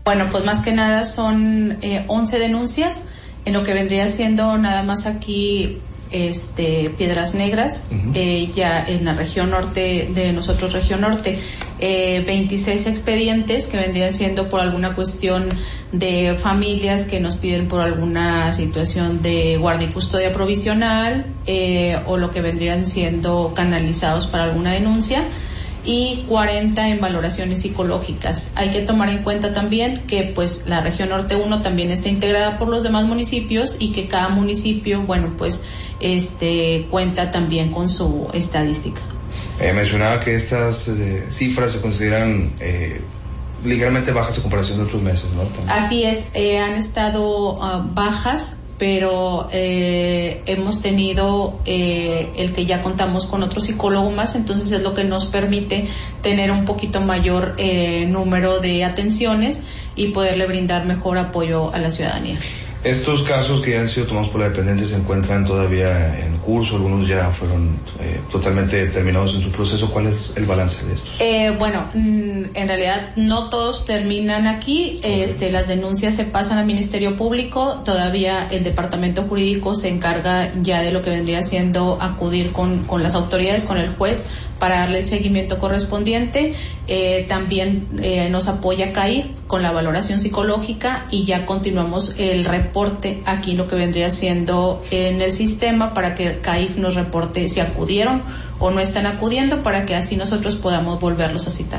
Bueno, pues más que nada son 11 denuncias, en lo que vendría siendo nada más aquí Piedras Negras, ya en la región norte de nosotros, región norte, 26 expedientes que vendrían siendo por alguna cuestión de familias que nos piden por alguna situación de guardia y custodia provisional, o lo que vendrían siendo canalizados para alguna denuncia, y 40 en valoraciones psicológicas. Hay que tomar en cuenta también que pues la región norte 1 también está integrada por los demás municipios y que cada municipio, bueno, pues cuenta también con su estadística. Mencionaba que estas cifras se consideran ligeramente bajas en comparación de otros meses, ¿no? Así es, han estado bajas, pero hemos tenido el que ya contamos con otro psicólogo más, entonces es lo que nos permite tener un poquito mayor número de atenciones y poderle brindar mejor apoyo a la ciudadanía. Estos casos que ya han sido tomados por la dependencia se encuentran todavía en curso, algunos ya fueron totalmente terminados en su proceso. ¿Cuál es el balance de estos? Bueno, en realidad no todos terminan aquí. Las denuncias se pasan al Ministerio Público, todavía el Departamento Jurídico se encarga ya de lo que vendría siendo acudir con las autoridades, con el juez, para darle el seguimiento correspondiente. También nos apoya CAIF con la valoración psicológica y ya continuamos el reporte aquí, lo que vendría siendo en el sistema, para que CAIF nos reporte si acudieron o no están acudiendo, para que así nosotros podamos volverlos a citar.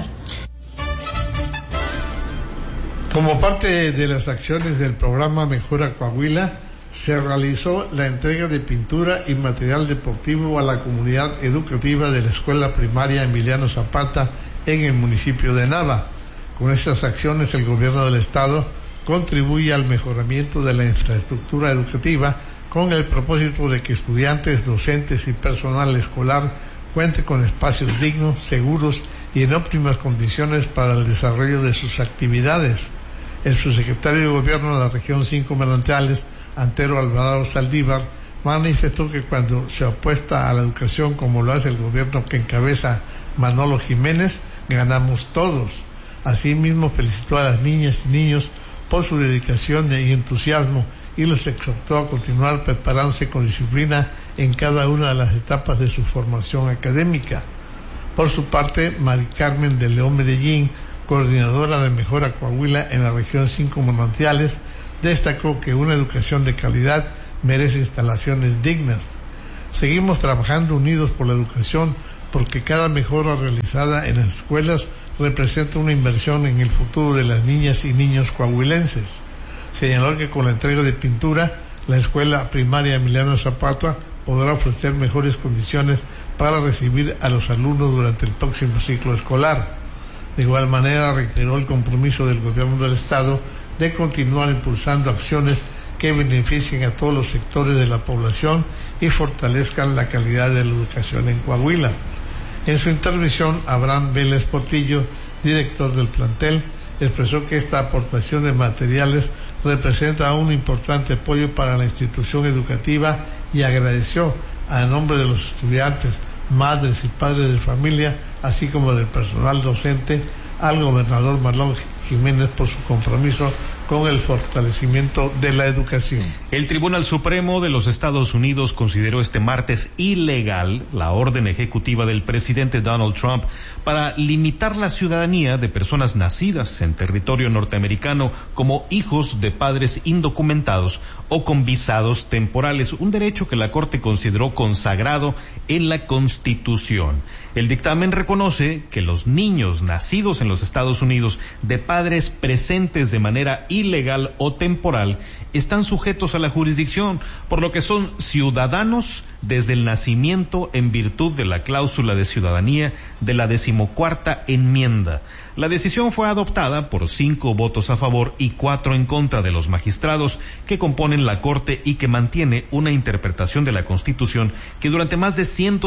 Como parte de las acciones del programa Mejora Coahuila, se realizó la entrega de pintura y material deportivo a la comunidad educativa de la Escuela Primaria Emiliano Zapata en el municipio de Nava. Con estas acciones, el gobierno del estado contribuye al mejoramiento de la infraestructura educativa con el propósito de que estudiantes, docentes y personal escolar cuente con espacios dignos, seguros y en óptimas condiciones para el desarrollo de sus actividades. El subsecretario de Gobierno de la región 5 Manantiales, Antero Alvarado Saldívar, manifestó que cuando se apuesta a la educación como lo hace el gobierno que encabeza Manolo Jiménez, ganamos todos. Asimismo, felicitó a las niñas y niños por su dedicación y entusiasmo y los exhortó a continuar preparándose con disciplina en cada una de las etapas de su formación académica. Por su parte, Mari Carmen de León Medellín, coordinadora de Mejora Coahuila en la región 5 Manantiales, destacó que una educación de calidad merece instalaciones dignas. Seguimos trabajando unidos por la educación porque cada mejora realizada en las escuelas representa una inversión en el futuro de las niñas y niños coahuilenses. Señaló que con la entrega de pintura, la Escuela Primaria Emiliano Zapata podrá ofrecer mejores condiciones para recibir a los alumnos durante el próximo ciclo escolar. De igual manera, reiteró el compromiso del gobierno del estado de continuar impulsando acciones que beneficien a todos los sectores de la población y fortalezcan la calidad de la educación en Coahuila. En su intervención, Abraham Vélez Portillo, director del plantel, expresó que esta aportación de materiales representa un importante apoyo para la institución educativa y agradeció a nombre de los estudiantes, madres y padres de familia, así como del personal docente, al gobernador Manolo Jiménez por su compromiso con el fortalecimiento de la educación. El Tribunal Supremo de los Estados Unidos consideró este martes ilegal la orden ejecutiva del presidente Donald Trump para limitar la ciudadanía de personas nacidas en territorio norteamericano como hijos de padres indocumentados o con visados temporales, un derecho que la Corte consideró consagrado en la Constitución. El dictamen reconoce que los niños nacidos en los Estados Unidos de padres presentes de manera ilegal o temporal están sujetos a la jurisdicción, por lo que son ciudadanos desde el nacimiento en virtud de la cláusula de ciudadanía de la 14ª enmienda. La decisión fue adoptada por 5 votos a favor y 4 en contra de los magistrados que componen la Corte y que mantiene una interpretación de la Constitución que durante más de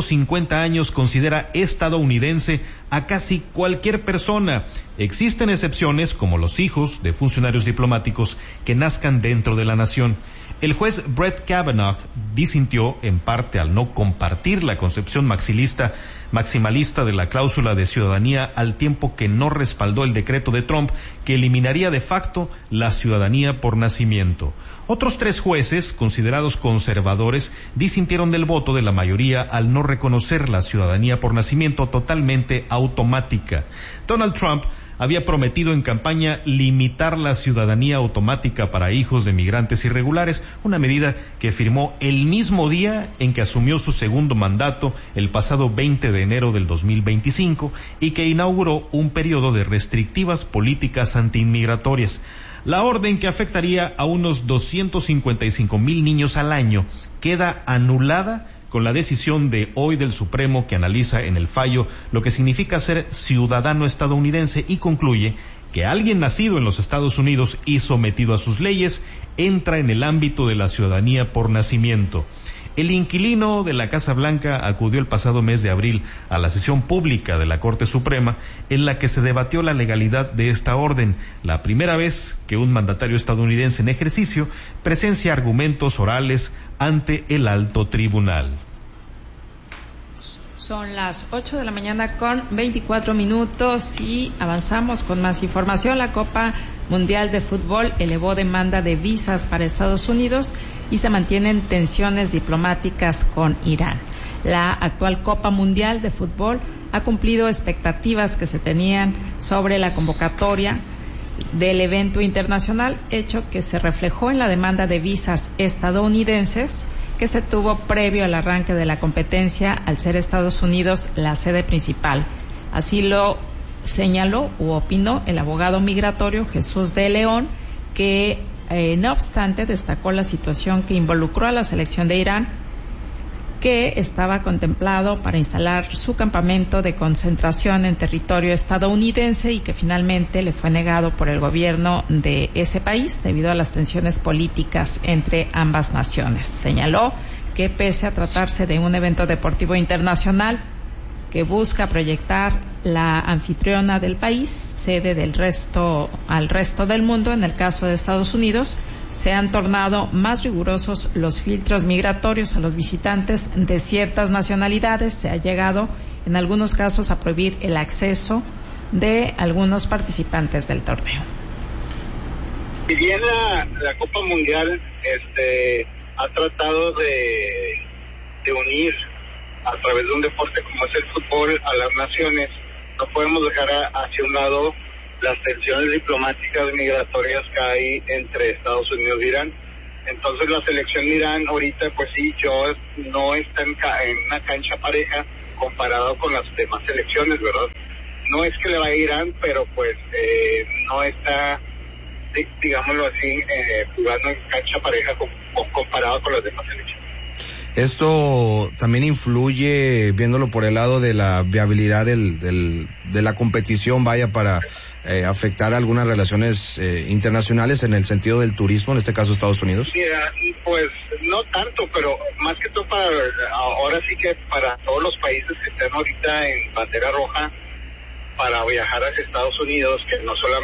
150 años considera estadounidense a casi cualquier persona. Existen excepciones como los hijos de funcionarios diplomáticos que nazcan dentro de la nación. El juez Brett Kavanaugh disintió en parte al no compartir la concepción maxilista maximalista de la cláusula de ciudadanía, al tiempo que no respaldó el decreto de Trump que eliminaría de facto la ciudadanía por nacimiento. Otros 3 jueces, considerados conservadores, disintieron del voto de la mayoría al no reconocer la ciudadanía por nacimiento totalmente automática. Donald Trump había prometido en campaña limitar la ciudadanía automática para hijos de migrantes irregulares, una medida que firmó el mismo día en que asumió su segundo mandato el pasado 20 de enero del 2025 y que inauguró un periodo de restrictivas políticas antiinmigratorias. La orden, que afectaría a unos 255,000 niños al año, queda anulada con la decisión de hoy del Supremo, que analiza en el fallo lo que significa ser ciudadano estadounidense y concluye que alguien nacido en los Estados Unidos y sometido a sus leyes entra en el ámbito de la ciudadanía por nacimiento. El inquilino de la Casa Blanca acudió el pasado mes de abril a la sesión pública de la Corte Suprema en la que se debatió la legalidad de esta orden, la primera vez que un mandatario estadounidense en ejercicio presencia argumentos orales ante el alto tribunal. Son las 8 de la mañana con 24 minutos y avanzamos con más información. La Copa Mundial de Fútbol elevó demanda de visas para Estados Unidos y se mantienen tensiones diplomáticas con Irán. La actual Copa Mundial de Fútbol ha cumplido expectativas que se tenían sobre la convocatoria del evento internacional, hecho que se reflejó en la demanda de visas estadounidenses que se tuvo previo al arranque de la competencia, al ser Estados Unidos la sede principal. Así lo señaló u opinó el abogado migratorio Jesús de León, que no obstante destacó la situación que involucró a la selección de Irán, que estaba contemplado para instalar su campamento de concentración en territorio estadounidense y que finalmente le fue negado por el gobierno de ese país debido a las tensiones políticas entre ambas naciones. Señaló que pese a tratarse de un evento deportivo internacional que busca proyectar la anfitriona del país, sede del resto al resto del mundo, en el caso de Estados Unidos, se han tornado más rigurosos los filtros migratorios a los visitantes de ciertas nacionalidades. Se ha llegado, en algunos casos, a prohibir el acceso de algunos participantes del torneo. Si bien la Copa Mundial ha tratado de unir a través de un deporte como es el fútbol a las naciones, no podemos dejar hacia un lado las tensiones diplomáticas migratorias que hay entre Estados Unidos y Irán. Entonces la selección de Irán ahorita, pues sí, no está en una cancha pareja comparado con las demás selecciones, ¿verdad? No es que le vaya a Irán, pero pues no está, digámoslo así, jugando en cancha pareja comparado con las demás selecciones. Esto también influye, viéndolo por el lado de la viabilidad de la competición, para afectar algunas relaciones internacionales en el sentido del turismo, en este caso Estados Unidos. Mira, pues no tanto, pero más que todo ahora sí que para todos los países que están ahorita en bandera roja para viajar hacia Estados Unidos, que no solamente